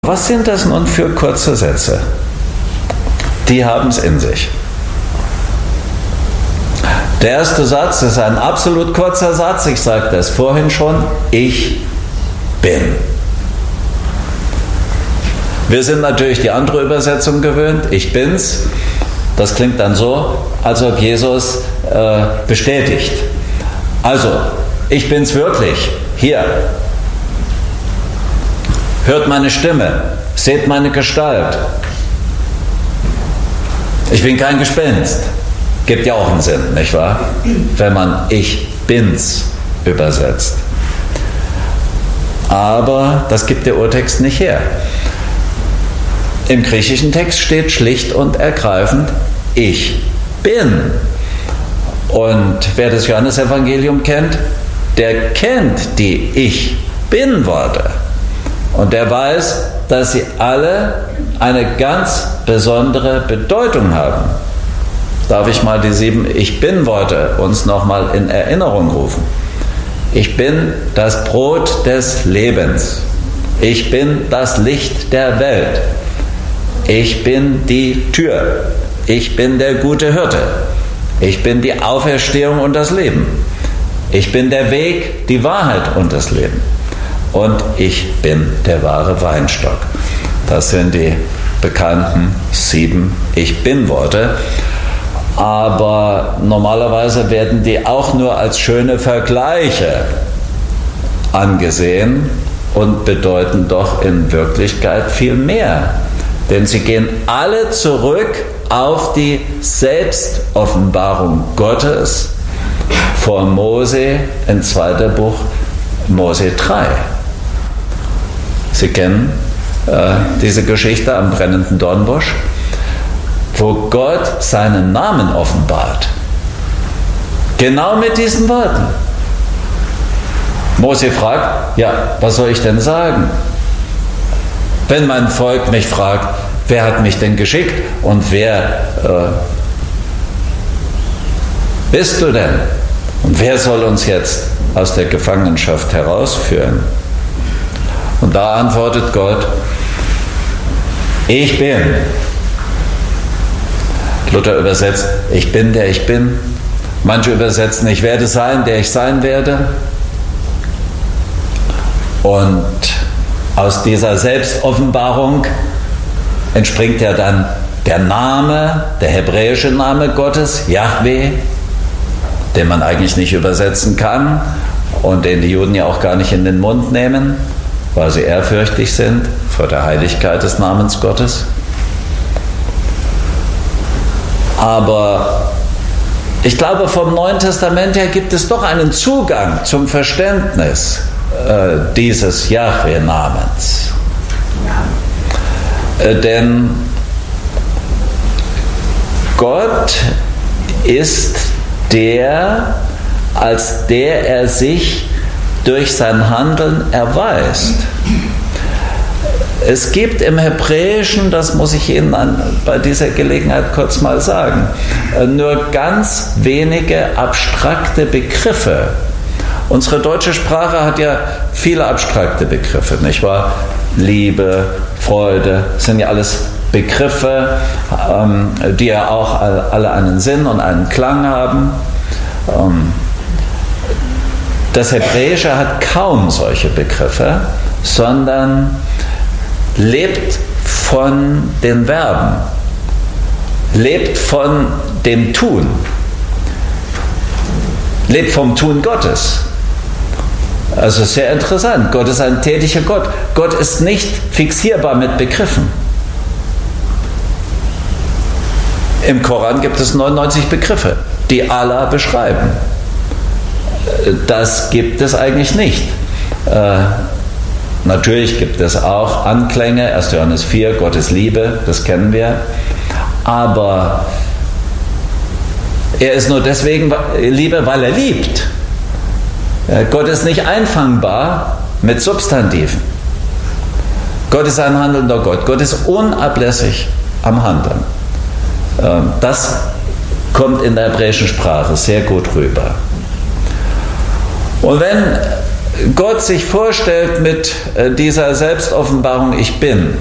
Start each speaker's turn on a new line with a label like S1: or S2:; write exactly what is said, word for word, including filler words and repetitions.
S1: Was sind das nun für kurze Sätze? Die haben es in sich. Der erste Satz ist ein absolut kurzer Satz. Ich sagte es vorhin schon. Ich bin. Wir sind natürlich die andere Übersetzung gewöhnt. Ich bin's. Das klingt dann so, als ob Jesus äh, bestätigt. Also, ich bin's wirklich. Hier. Hört meine Stimme. Seht meine Gestalt. Ich bin kein Gespenst. Gibt ja auch einen Sinn, nicht wahr? Wenn man ich bin's übersetzt. Aber das gibt der Urtext nicht her. Im griechischen Text steht schlicht und ergreifend ich bin. Und wer das Johannesevangelium kennt, der kennt die Ich bin-Worte. Und der weiß, dass sie alle eine ganz besondere Bedeutung haben. Darf ich mal die sieben Ich-Bin-Worte uns nochmal in Erinnerung rufen? Ich bin das Brot des Lebens. Ich bin das Licht der Welt. Ich bin die Tür. Ich bin der gute Hirte. Ich bin die Auferstehung und das Leben. Ich bin der Weg, die Wahrheit und das Leben. Und ich bin der wahre Weinstock. Das sind die bekannten sieben Ich-Bin-Worte. Aber normalerweise werden die auch nur als schöne Vergleiche angesehen und bedeuten doch in Wirklichkeit viel mehr. Denn sie gehen alle zurück auf die Selbstoffenbarung Gottes vor Mose im zweiten Buch Mose drei. Sie kennen äh, diese Geschichte am brennenden Dornbusch, wo Gott seinen Namen offenbart. Genau mit diesen Worten. Mose fragt, ja, was soll ich denn sagen? Wenn mein Volk mich fragt, wer hat mich denn geschickt und wer äh, bist du denn? Und wer soll uns jetzt aus der Gefangenschaft herausführen? Und da antwortet Gott, ich bin. Luther übersetzt, ich bin, der ich bin. Manche übersetzen, ich werde sein, der ich sein werde. Und aus dieser Selbstoffenbarung entspringt ja dann der Name, der hebräische Name Gottes, Jahwe, den man eigentlich nicht übersetzen kann und den die Juden ja auch gar nicht in den Mund nehmen, weil sie ehrfürchtig sind vor der Heiligkeit des Namens Gottes. Aber ich glaube, vom Neuen Testament her gibt es doch einen Zugang zum Verständnis äh, dieses Jahwe-Namens. Äh, denn Gott ist der, als der er sich durch sein Handeln erweist. Es gibt im Hebräischen, das muss ich Ihnen an, bei dieser Gelegenheit kurz mal sagen, nur ganz wenige abstrakte Begriffe. Unsere deutsche Sprache hat ja viele abstrakte Begriffe, nicht wahr? Liebe, Freude, sind ja alles Begriffe, ähm, die ja auch alle einen Sinn und einen Klang haben. Ähm, das Hebräische hat kaum solche Begriffe, sondern lebt von den Verben, lebt von dem Tun, lebt vom Tun Gottes. Also sehr interessant. Gott ist ein tätiger Gott. Gott ist nicht fixierbar mit Begriffen. Im Koran gibt es neunundneunzig Begriffe, die Allah beschreiben. Das gibt es eigentlich nicht. Äh, natürlich gibt es auch Anklänge, erster Johannes vier, Gottes Liebe, das kennen wir. Aber er ist nur deswegen Liebe, weil er liebt. Gott ist nicht einfangbar mit Substantiven. Gott ist ein handelnder Gott. Gott ist unablässig am Handeln. Das kommt in der hebräischen Sprache sehr gut rüber. Und wenn Gott sich vorstellt mit dieser Selbstoffenbarung, ich bin,